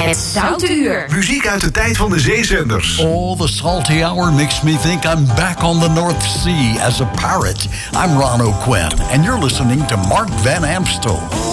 Het Zoute Uur. Muziek uit de tijd van de zeezenders. Oh, the salty hour makes me think I'm back on the North Sea as a pirate. I'm Ron O'Quinn, and you're listening to Mark Van Amstel.